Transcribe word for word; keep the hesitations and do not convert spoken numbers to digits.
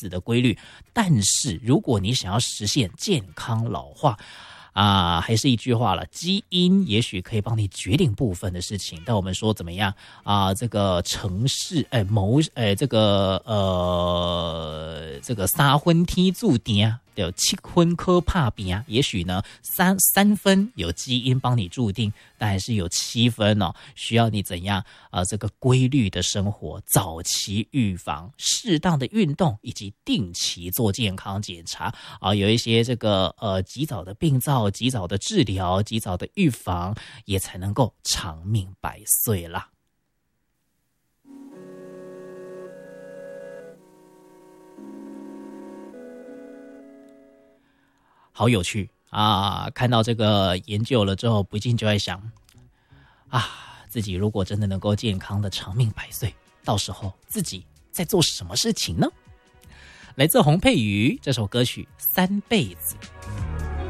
死的规律。但是如果你想要实现健康老化啊，还是一句话了，基因也许可以帮你决定部分的事情，但我们说怎么样啊？这个城市，哎，谋，哎，这个呃，这个三分天注定啊，有七分科怕病啊。也许呢，三三分有基因帮你注定，但还是有七分哦，需要你怎样啊、呃？这个规律的生活，早期预防，适当的运动，以及定期做健康检查啊。有一些这个呃及早的病灶。及早的治疗，及早的预防，也才能够长命百岁啦。好有趣啊！看到这个研究了之后，不禁就在想啊，自己如果真的能够健康的长命百岁，到时候自己在做什么事情呢？来自洪佩瑜这首歌曲《三辈子》。